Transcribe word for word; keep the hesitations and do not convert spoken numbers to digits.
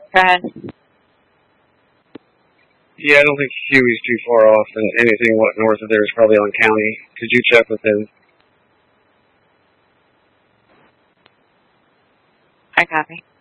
Go ahead. Yeah, I don't think Huey's too far off, and anything what north of there is probably on county. Could you check with him? I copy.